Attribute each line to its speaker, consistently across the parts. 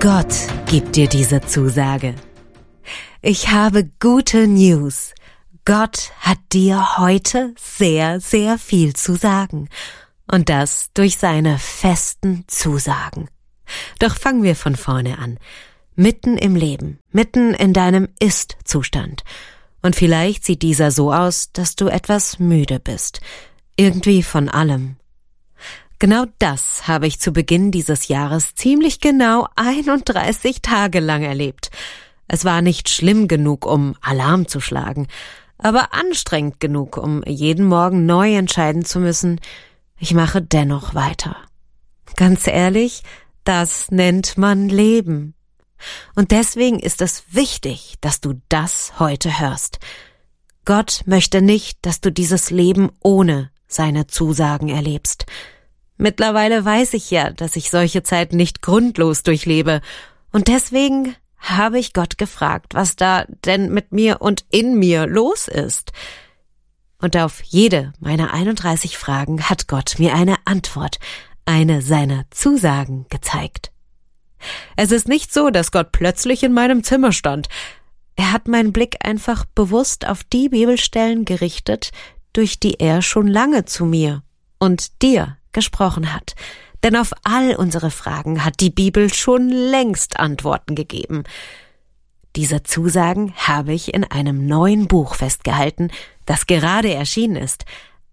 Speaker 1: Gott gibt dir diese Zusage. Ich habe gute News. Gott hat dir heute sehr, sehr viel zu sagen. Und das durch seine festen Zusagen. Doch fangen wir von vorne an. Mitten im Leben, mitten in deinem Ist-Zustand. Und vielleicht sieht dieser so aus, dass du etwas müde bist. Irgendwie von allem. Genau das habe ich zu Beginn dieses Jahres ziemlich genau 31 Tage lang erlebt. Es war nicht schlimm genug, um Alarm zu schlagen, aber anstrengend genug, um jeden Morgen neu entscheiden zu müssen, ich mache dennoch weiter. Ganz ehrlich, das nennt man Leben. Und deswegen ist es wichtig, dass du das heute hörst. Gott möchte nicht, dass du dieses Leben ohne seine Zusagen erlebst. Mittlerweile weiß ich ja, dass ich solche Zeit nicht grundlos durchlebe. Und deswegen habe ich Gott gefragt, was da denn mit mir und in mir los ist. Und auf jede meiner 31 Fragen hat Gott mir eine Antwort, eine seiner Zusagen gezeigt. Es ist nicht so, dass Gott plötzlich in meinem Zimmer stand. Er hat meinen Blick einfach bewusst auf die Bibelstellen gerichtet, durch die er schon lange zu mir und dir gesprochen hat. Denn auf all unsere Fragen hat die Bibel schon längst Antworten gegeben. Diese Zusagen habe ich in einem neuen Buch festgehalten, das gerade erschienen ist.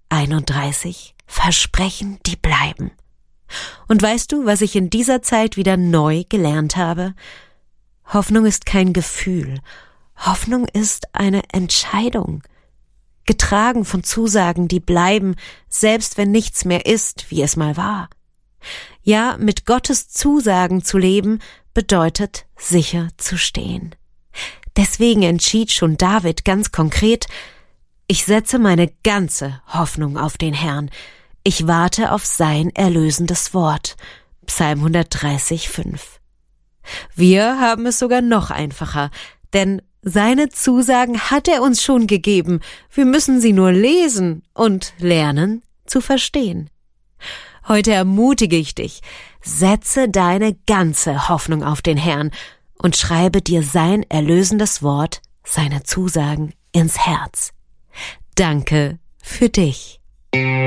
Speaker 1: 31 Versprechen, die bleiben. Und weißt du, was ich in dieser Zeit wieder neu gelernt habe? Hoffnung ist kein Gefühl. Hoffnung ist eine Entscheidung. Getragen von Zusagen, die bleiben, selbst wenn nichts mehr ist, wie es mal war. Ja, mit Gottes Zusagen zu leben, bedeutet sicher zu stehen. Deswegen entschied schon David ganz konkret: Ich setze meine ganze Hoffnung auf den Herrn. Ich warte auf sein erlösendes Wort. Psalm 130, 5. Wir haben es sogar noch einfacher, denn seine Zusagen hat er uns schon gegeben. Wir müssen sie nur lesen und lernen zu verstehen. Heute ermutige ich dich, setze deine ganze Hoffnung auf den Herrn und schreibe dir sein erlösendes Wort, seine Zusagen ins Herz. Danke für dich.